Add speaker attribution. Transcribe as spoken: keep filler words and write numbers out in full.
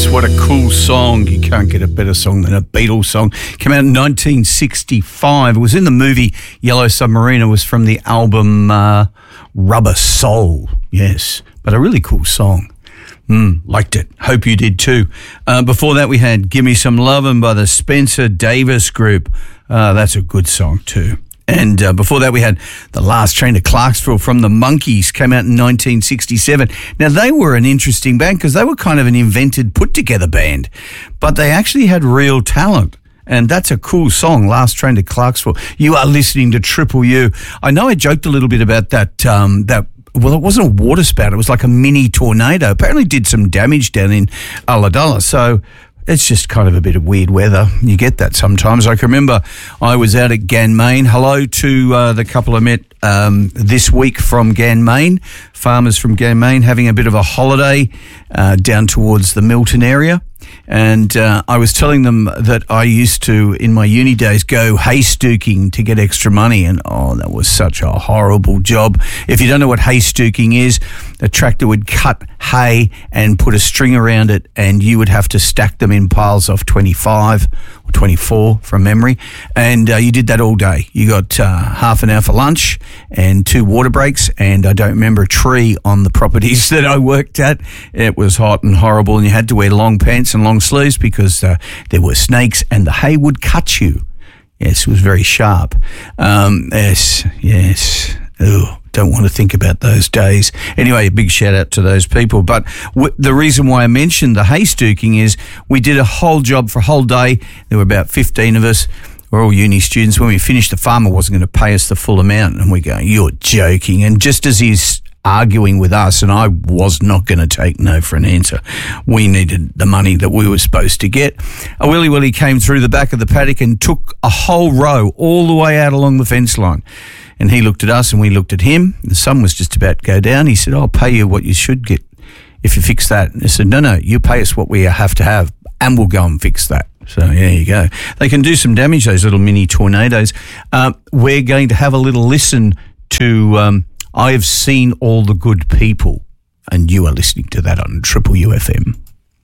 Speaker 1: Yes, what a cool song. You can't get a better song than a Beatles song. Came out in nineteen sixty-five. It was in the movie Yellow Submarine. It was from the album uh, Rubber Soul. Yes, but a really cool song. Mm, liked it. Hope you did too. Uh, before that, we had Gimme Some Lovin' by the Spencer Davis Group. Uh, that's a good song too. And uh, before that, we had The Last Train to Clarksville from the Monkees, came out in nineteen sixty-seven. Now, they were an interesting band because they were kind of an invented, put-together band, but they actually had real talent. And that's a cool song, Last Train to Clarksville. You are listening to Triple U. I know I joked a little bit about that, um, that well, it wasn't a water spout. It was like a mini tornado. Apparently did some damage down in Ulladulla. So it's just kind of a bit of weird weather. You get that sometimes. I can remember I was out at Ganmain. Hello to uh, the couple I met um, this week from Ganmain, farmers from Ganmain, having a bit of a holiday uh, down towards the Milton area. And uh, I was telling them that I used to, in my uni days, go hay stooking to get extra money. And, oh, that was such a horrible job. If you don't know what hay stooking is, a tractor would cut hay and put a string around it, and you would have to stack them in piles of twenty-five or twenty-four from memory. And uh, you did that all day. You got uh, half an hour for lunch and two water breaks. And I don't remember a tree on the properties that I worked at. It was hot and horrible, and you had to wear long pants and long sleeves because uh, there were snakes and the hay would cut you. Yes, it was very sharp. Um, yes, yes. Ugh, don't want to think about those days. Anyway, a big shout out to those people. But w- the reason why I mentioned the hay stooking is we did a whole job for a whole day. There were about fifteen of us. We're all uni students. When we finished, the farmer wasn't going to pay us the full amount. And we go, you're joking. And just as he's arguing with us, and I was not going to take no for an answer. We needed the money that we were supposed to get. A Willy Willy came through the back of the paddock and took a whole row all the way out along the fence line. And he looked at us and we looked at him. The sun was just about to go down. He said, I'll pay you what you should get if you fix that. And I said, no, no, you pay us what we have to have and we'll go and fix that. So there you go. They can do some damage, those little mini tornadoes. Uh, we're going to have a little listen to um, I Have Seen All the Good People, and you are listening to that on Triple U F M.